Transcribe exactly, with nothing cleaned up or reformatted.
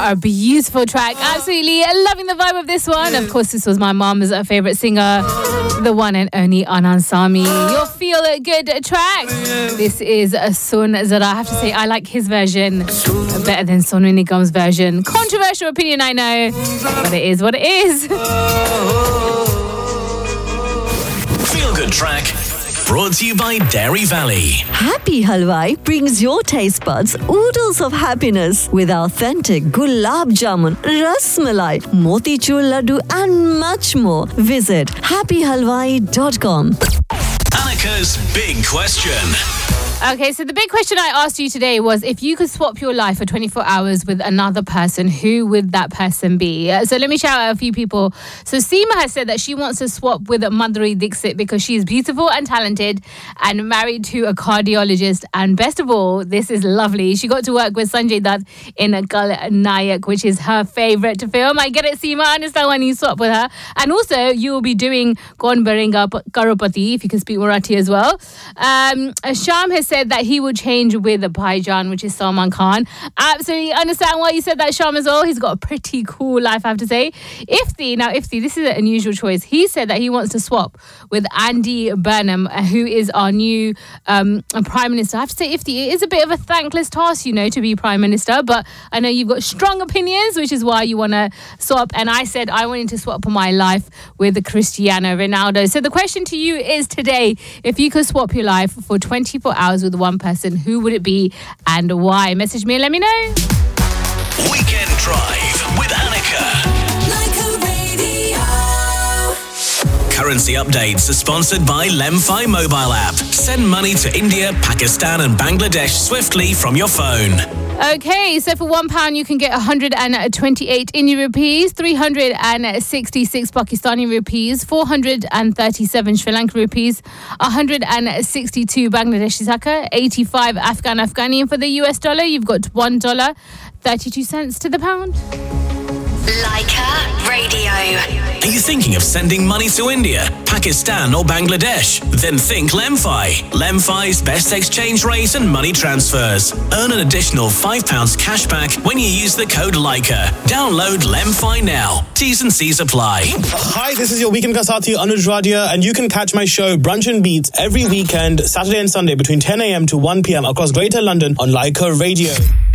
a beautiful track. Absolutely loving the vibe of this one. Of course, this was my mom's favourite singer, the one and only Anand Sami. Your feel good track. This is a Sun Zara. I have to say, I like his version better than Sonu Nigam's version. Controversial opinion, I know, but it is what it is. Feel good track. Brought to you by Dairy Valley. Happy Halwai brings your taste buds oodles of happiness with authentic gulab jamun, ras malai, motichur laddu and much more. Visit happy halwai dot com. Annika's big question. Okay, so the big question I asked you today was, if you could swap your life for twenty-four hours with another person, who would that person be? Uh, so let me shout out a few people. So Seema has said that she wants to swap with Madhuri Dixit because she is beautiful and talented and married to a cardiologist. And best of all, this is lovely, she got to work with Sanjay Dutt in Kal Nayak, which is her favourite film. I get it, Seema, I understand when you swap with her. And also, you will be doing Kaun Banega Crorepati, if you can speak Marathi as well. Um, Sham has said that he would change with a Bhaijan, which is Salman Khan. Absolutely understand why you said that, Sham, as well. He's got a pretty cool life, I have to say. Ifti, now Ifti, this is an unusual choice. He said that he wants to swap with Andy Burnham, who is our new um, Prime Minister. I have to say, Ifti, it is a bit of a thankless task, you know, to be Prime Minister, but I know you've got strong opinions, which is why you want to swap. And I said I wanted to swap my life with Cristiano Ronaldo. So the question to you is today, if you could swap your life for twenty-four hours with one person, who would it be and why? Message me and let me know. Weekend Drive with Annika. Currency updates are sponsored by Lemfi mobile app. Send money to India, Pakistan and Bangladesh swiftly from your phone. Okay, so for one pound you can get one hundred twenty-eight Indian rupees, three hundred sixty-six Pakistani rupees, four hundred thirty-seven Sri Lankan rupees, one hundred sixty-two Bangladeshi taka, eighty-five Afghan Afghani. And for the U S dollar, you've got one dollar, thirty-two cents to the pound. Leica Radio. Are you thinking of sending money to India, Pakistan or Bangladesh? Then think Lemfi. Lemfi's best exchange rate and money transfers. Earn an additional five pounds cash back when you use the code Leica. Download Lemfi now. T's and C's apply. Hi, this is your weekend ka sathi Anuj Radia, and you can catch my show Brunch and Beats every weekend, Saturday and Sunday between ten a.m. to one p.m. across Greater London on Leica Radio.